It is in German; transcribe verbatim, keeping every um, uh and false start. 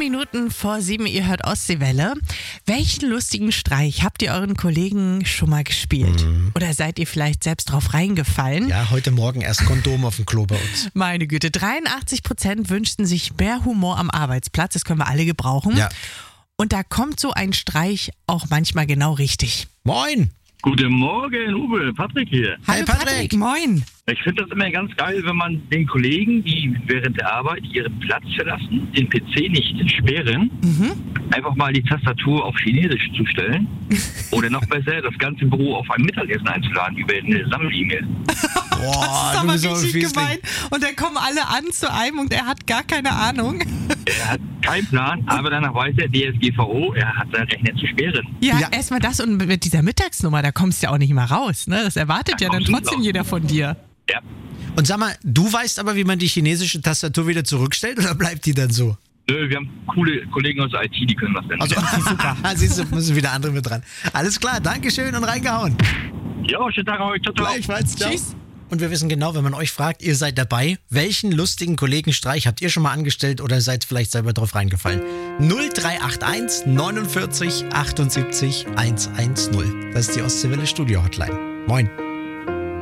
Minuten vor sieben, ihr hört Ostseewelle. Welchen lustigen Streich habt ihr euren Kollegen schon mal gespielt? Mhm. Oder seid ihr vielleicht selbst drauf reingefallen? Ja, heute Morgen erst Kondom auf dem Klo bei uns. Meine Güte, dreiundachtzig Prozent wünschten sich mehr Humor am Arbeitsplatz. Das können wir alle gebrauchen. Ja. Und da kommt so ein Streich auch manchmal genau richtig. Moin! Guten Morgen, Uwe, Patrick hier. Hallo Patrick. Patrick, moin. Ich finde das immer ganz geil, wenn man den Kollegen, die während der Arbeit ihren Platz verlassen, den P C nicht sperren, Mhm. einfach mal die Tastatur auf Chinesisch zu stellen oder noch besser, das ganze Büro auf ein Mittagessen einzuladen über eine Sammel-E-Mail. Boah, Das ist du aber bist so ein richtig Fiesling. gemein. Und dann kommen alle an zu einem und er hat gar keine Ahnung. Er hat keinen Plan, aber danach weiß er, D S G V O, er hat seinen Rechner zu sperren. Ja, Ja. erstmal das und mit dieser Mittagsnummer, da kommst du ja auch nicht mal raus. Ne? Das erwartet Da ja dann kommst du trotzdem noch. jeder von dir. Ja. Und sag mal, du weißt aber, wie man die chinesische Tastatur wieder zurückstellt oder bleibt die dann so? Nö, wir haben coole Kollegen aus der I T, die können das dann. Also, super. Siehst du, müssen wieder andere mit dran. Alles klar, Dankeschön und reingehauen. Ja, schönen Tag euch. Ciao, ciao. Gleichfalls, ciao. Tschüss. Und wir wissen genau, wenn man euch fragt, ihr seid dabei, welchen lustigen Kollegenstreich habt ihr schon mal angestellt oder seid vielleicht selber drauf reingefallen? null drei acht eins neunundvierzig achtundsiebzig hundertzehn. Das ist die Ostseewelle Studio Hotline. Moin.